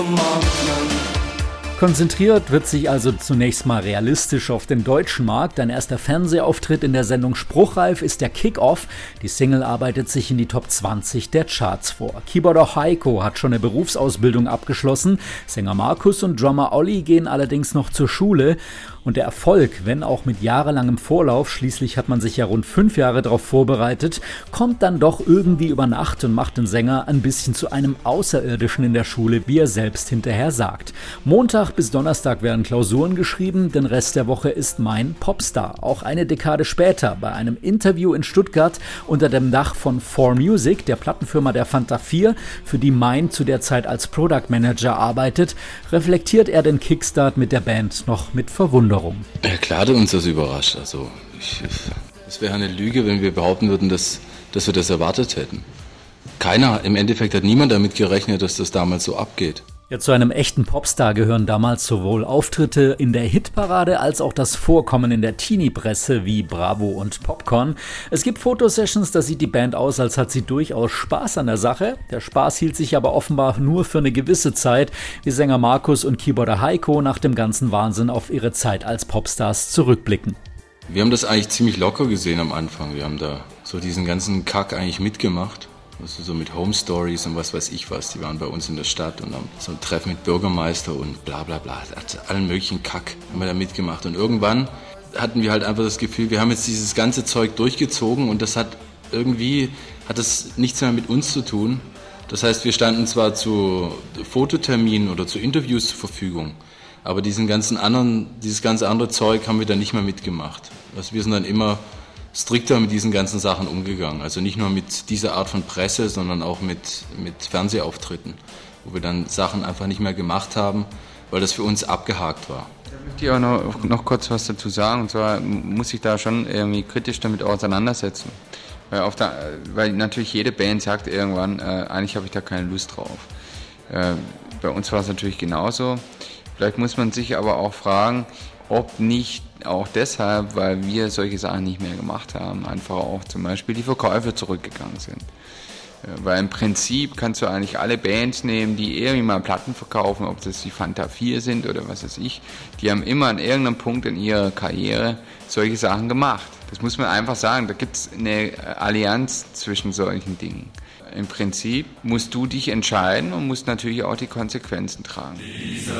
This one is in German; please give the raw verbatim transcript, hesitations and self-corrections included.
Konzentriert wird sich also zunächst mal realistisch auf den deutschen Markt. Ein erster Fernsehauftritt in der Sendung Spruchreif ist der Kick-Off. Die Single arbeitet sich in die Top zwanzig der Charts vor. Keyboarder Heiko hat schon eine Berufsausbildung abgeschlossen. Sänger Markus und Drummer Olli gehen allerdings noch zur Schule. Und der Erfolg, wenn auch mit jahrelangem Vorlauf, schließlich hat man sich ja rund fünf Jahre darauf vorbereitet, kommt dann doch irgendwie über Nacht und macht den Sänger ein bisschen zu einem Außerirdischen in der Schule, wie er selbst hinterher sagt. Montag bis Donnerstag werden Klausuren geschrieben, den Rest der Woche ist mein Popstar. Auch eine Dekade später, bei einem Interview in Stuttgart unter dem Dach von four Music, der Plattenfirma der Fanta vier, für die Mein zu der Zeit als Product Manager arbeitet, reflektiert er den Kickstart mit der Band noch mit Verwunderung. Ja, klar hat uns das überrascht. Also, ich, es wäre eine Lüge, wenn wir behaupten würden, dass, dass wir das erwartet hätten. Keiner, im Endeffekt hat niemand damit gerechnet, dass das damals so abgeht. Ja, zu einem echten Popstar gehören damals sowohl Auftritte in der Hitparade als auch das Vorkommen in der Teenie-Presse wie Bravo und Popcorn. Es gibt Fotosessions, da sieht die Band aus, als hat sie durchaus Spaß an der Sache. Der Spaß hielt sich aber offenbar nur für eine gewisse Zeit, wie Sänger Markus und Keyboarder Heiko nach dem ganzen Wahnsinn auf ihre Zeit als Popstars zurückblicken. Wir haben das eigentlich ziemlich locker gesehen am Anfang. Wir haben da so diesen ganzen Kack eigentlich mitgemacht. Also so mit Home Stories und was weiß ich was. Die waren bei uns in der Stadt und haben so ein Treffen mit Bürgermeister und bla bla bla. Allen möglichen Kack haben wir da mitgemacht. Und irgendwann hatten wir halt einfach das Gefühl, wir haben jetzt dieses ganze Zeug durchgezogen und das hat irgendwie, hat das nichts mehr mit uns zu tun. Das heißt, wir standen zwar zu Fototerminen oder zu Interviews zur Verfügung, aber diesen ganzen anderen, dieses ganze andere Zeug haben wir dann nicht mehr mitgemacht. Also wir sind dann immer strikter mit diesen ganzen Sachen umgegangen. Also nicht nur mit dieser Art von Presse, sondern auch mit, mit Fernsehauftritten, wo wir dann Sachen einfach nicht mehr gemacht haben, weil das für uns abgehakt war. Da möchte ich auch noch, noch kurz was dazu sagen. Und zwar muss ich da schon irgendwie kritisch damit auseinandersetzen. Weil, auf der, weil natürlich jede Band sagt irgendwann, äh, eigentlich habe ich da keine Lust drauf. Äh, bei uns war es natürlich genauso. Vielleicht muss man sich aber auch fragen, ob nicht auch deshalb, weil wir solche Sachen nicht mehr gemacht haben, einfach auch zum Beispiel die Verkäufe zurückgegangen sind. Weil im Prinzip kannst du eigentlich alle Bands nehmen, die irgendwie mal Platten verkaufen, ob das die Fanta vier sind oder was weiß ich, die haben immer an irgendeinem Punkt in ihrer Karriere solche Sachen gemacht. Das muss man einfach sagen, da gibt es eine Allianz zwischen solchen Dingen. Im Prinzip musst du dich entscheiden und musst natürlich auch die Konsequenzen tragen.